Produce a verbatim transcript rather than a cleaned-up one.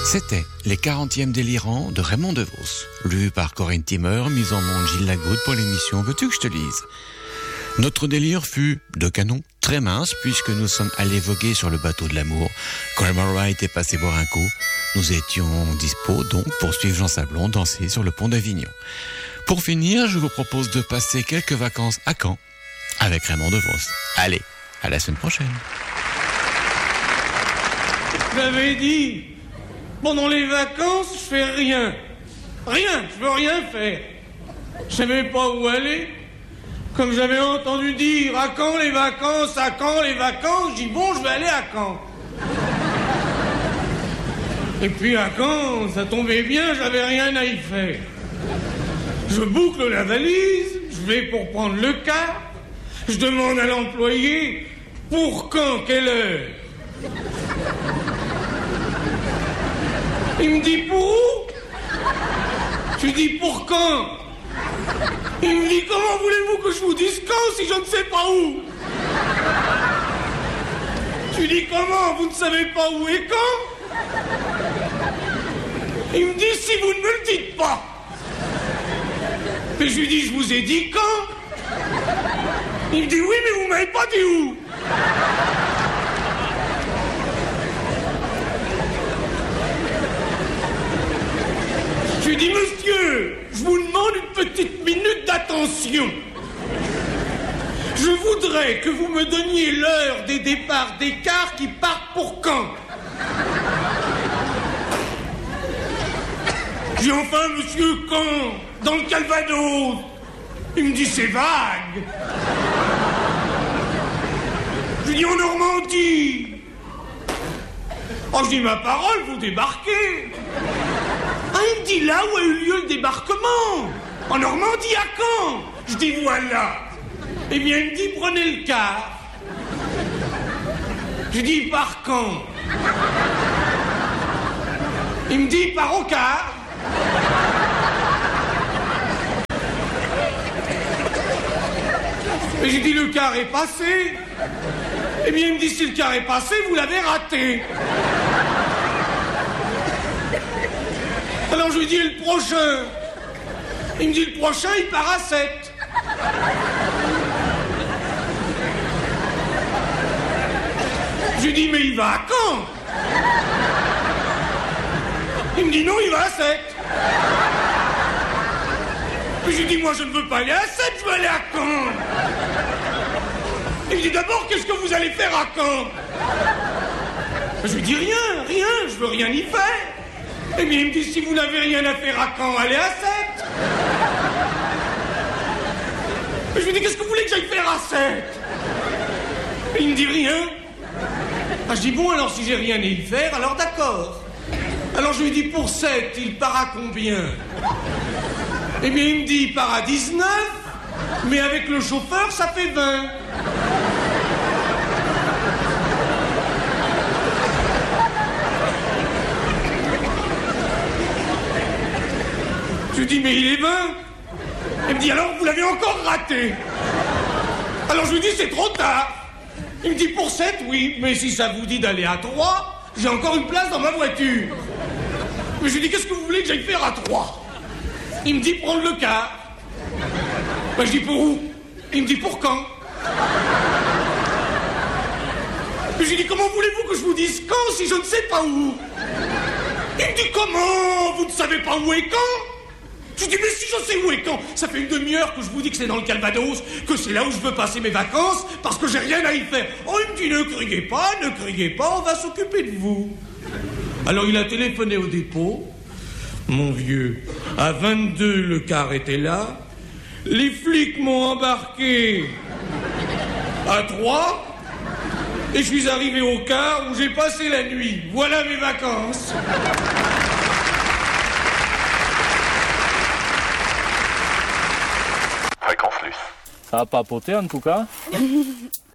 C'était Les quarantièmes délirants de Raymond DeVos, lu par Corinne Timmer, mise en monde Gilles Lagoutte pour l'émission Veux-tu que je te lise? Notre délire fut de canon très mince puisque nous sommes allés voguer sur le bateau de l'amour. Quand Emma Wright est passé boire un coup, nous étions dispo donc pour suivre Jean Sablon danser sur le pont d'Avignon. Pour finir, je vous propose de passer quelques vacances à Caen avec Raymond DeVos. Allez, à la semaine prochaine. Je l'avais dit, pendant les vacances, je fais rien. Rien, je veux rien faire. Je savais pas où aller. Comme j'avais entendu dire, à quand les vacances, à quand les vacances, je dis bon, je vais aller à Caen. Et puis à Caen, ça tombait bien, j'avais rien à y faire. Je boucle la valise, je vais pour prendre le car, je demande à l'employé, pour quand, quelle heure? Il me dit pour où? Je lui dis pour quand? Il me dit comment voulez-vous que je vous dise quand si je ne sais pas où? Je lui dis comment? Vous ne savez pas où et quand? Il me dit si vous ne me le dites pas. Mais je lui dis je vous ai dit quand? Il me dit oui mais vous m'avez pas dit où? Je lui dis, monsieur, je vous demande une petite minute d'attention. Je voudrais que vous me donniez l'heure des départs des cars qui partent pour Caen. J'ai enfin, monsieur, Caen, dans le Calvados. Il me dit, c'est vague. Je lui dis, en Normandie. Oh, je dis, ma parole, vous débarquez. Ah, il me dit là où a eu lieu le débarquement. En Normandie, à Caen. Je dis voilà. Eh bien, il me dit prenez le car. Je dis par quand? Il me dit par au car. Et j'ai dit le car est passé. Eh bien, il me dit si le car est passé, vous l'avez raté. Alors je lui dis, le prochain? Il me dit, le prochain, il part à sept. Je lui dis, mais il va à Caen? Il me dit, non, il va à sept. Puis je lui dis, moi, je ne veux pas aller à sept, je veux aller à Caen. Il me dit, d'abord, qu'est-ce que vous allez faire à Caen? Je lui dis, rien, rien, je veux rien y faire. Eh bien, il me dit, si vous n'avez rien à faire à Caen, allez à sept. Je lui dis, qu'est-ce que vous voulez que j'aille faire à sept? Il me dit, rien. Ah, je dis, bon, alors si j'ai rien à y faire, alors d'accord. Alors je lui dis, pour sept, il part à combien? Eh bien, il me dit, il part à dix-neuf, mais avec le chauffeur, ça fait vingt. Je lui dis, mais il est vingt. Il me dit, alors vous l'avez encore raté. Alors je lui dis, c'est trop tard. Il me dit, pour sept, oui, mais si ça vous dit d'aller à trois, j'ai encore une place dans ma voiture. Mais je lui dis, qu'est-ce que vous voulez que j'aille faire à trois? Il me dit, prendre le car. Ben, je dis, pour où? Il me dit, pour quand? Mais je lui dis, comment voulez-vous que je vous dise quand si je ne sais pas où? Il me dit, comment? Vous ne savez pas où est quand? Je dis, mais si je sais où est quand? Ça fait une demi-heure que je vous dis que c'est dans le Calvados, que c'est là où je veux passer mes vacances, parce que j'ai rien à y faire. Oh, il me dit, ne criez pas, ne criez pas, on va s'occuper de vous. Alors il a téléphoné au dépôt. Mon vieux, à vingt-deux, le car était là. Les flics m'ont embarqué à trois. Et je suis arrivé au car où j'ai passé la nuit. Voilà mes vacances. Ça a papoté en tout cas.